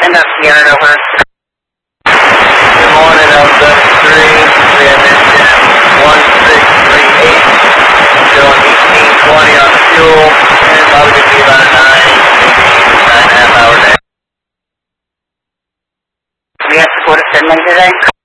And up here and over. Good morning, L73. We have engine 1638. Doing 1820 on the fuel. And probably going to be about a 9.5 hour day. We have to go to Finland today.